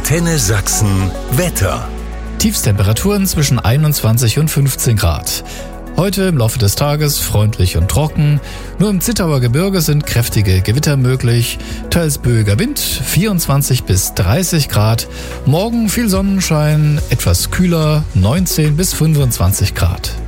Antenne Sachsen Wetter. Tiefstemperaturen zwischen 21 und 15 Grad. Heute im Laufe des Tages freundlich und trocken. Nur im Zittauer Gebirge sind kräftige Gewitter möglich. Teils böiger Wind, 24 bis 30 Grad. Morgen viel Sonnenschein, etwas kühler, 19 bis 25 Grad.